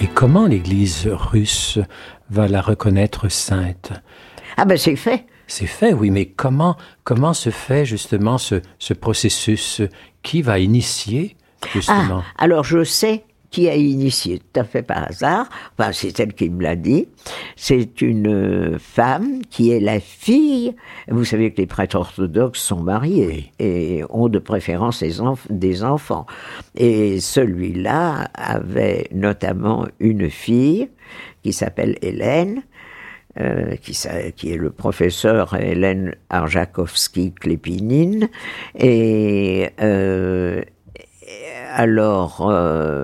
Et comment l'Église russe va la reconnaître sainte? Ah ben c'est fait. C'est fait, oui, mais comment se fait justement ce processus? Qui va initier justement? Alors je sais qui a initié, tout à fait par hasard, enfin c'est elle qui me l'a dit, c'est une femme qui est la fille, vous savez que les prêtres orthodoxes sont mariés et ont de préférence des enfants, et celui-là avait notamment une fille qui s'appelle Hélène, qui est le professeur Hélène Arjakovsky-Klepinine, et alors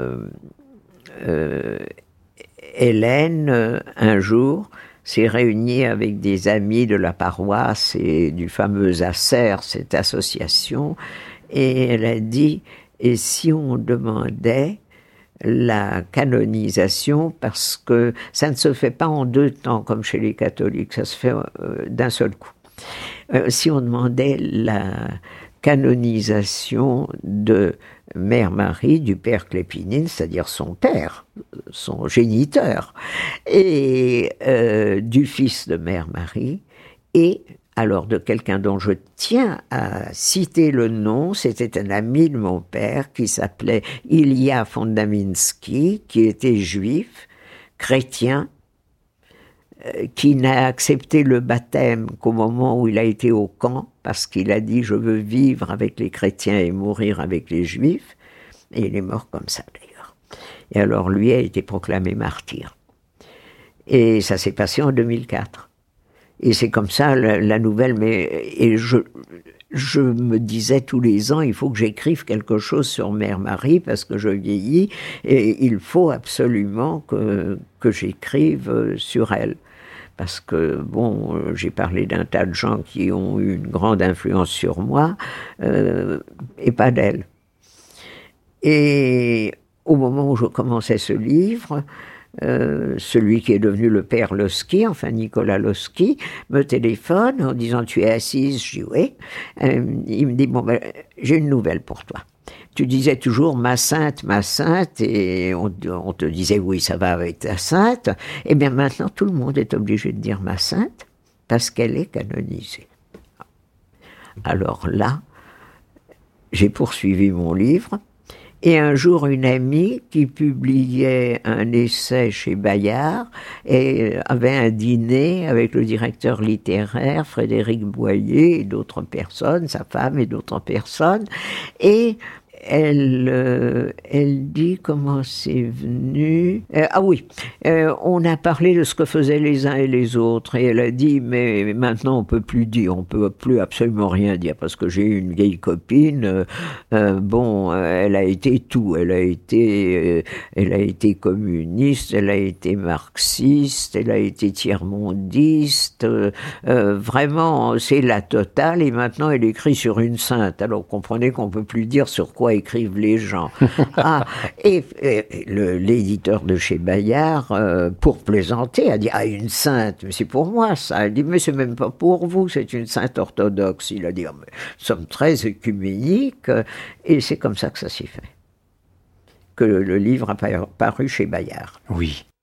Hélène, un jour, s'est réunie avec des amis de la paroisse et du fameux ACER, cette association, et elle a dit, et si on demandait la canonisation, parce que ça ne se fait pas en 2 temps comme chez les catholiques, ça se fait d'un seul coup. Si on demandait la canonisation de Mère Marie, du père Klépinine, c'est-à-dire son père, son géniteur, et du fils de Mère Marie, et alors de quelqu'un dont je tiens à citer le nom, c'était un ami de mon père qui s'appelait Ilya Fondaminsky, qui était juif, chrétien, qui n'a accepté le baptême qu'au moment où il a été au camp, parce qu'il a dit « je veux vivre avec les chrétiens et mourir avec les juifs », et il est mort comme ça d'ailleurs. Et alors lui a été proclamé martyr. Et ça s'est passé en 2004. Et c'est comme ça la nouvelle, et je me disais tous les ans, il faut que j'écrive quelque chose sur Mère Marie, parce que je vieillis, et il faut absolument que j'écrive sur elle. Parce que, bon, j'ai parlé d'un tas de gens qui ont eu une grande influence sur moi, et pas d'elle. Et au moment où je commençais ce livre, celui qui est devenu le père Lossky, enfin Nicolas Lossky, me téléphone en disant « Tu es assise ?» Je dis « Oui ». Il me dit « Bon, ben, j'ai une nouvelle pour toi. Tu disais toujours ma sainte, et on te disait oui, ça va avec ta sainte. Eh bien maintenant, tout le monde est obligé de dire ma sainte parce qu'elle est canonisée. » Alors là, j'ai poursuivi mon livre. Et un jour, une amie qui publiait un essai chez Bayard et avait un dîner avec le directeur littéraire Frédéric Boyer et d'autres personnes, sa femme et d'autres personnes, et elle dit comment c'est venu. On a parlé de ce que faisaient les uns et les autres, et elle a dit mais maintenant on peut plus dire, on peut plus absolument rien dire parce que j'ai une vieille copine. Elle a été tout, elle a été communiste, elle a été marxiste, elle a été tiers-mondiste. Vraiment, c'est la totale. Et maintenant elle écrit sur une sainte. Alors comprenez qu'on peut plus dire sur quoi écrivent les gens. L'éditeur de chez Bayard, pour plaisanter, a dit « Ah, une sainte, mais c'est pour moi ça ». Elle dit « Mais c'est même pas pour vous, c'est une sainte orthodoxe ». Il a dit « Oh, mais nous sommes très œcuméniques ». Et c'est comme ça que ça s'est fait. Que le livre a paru chez Bayard. Oui.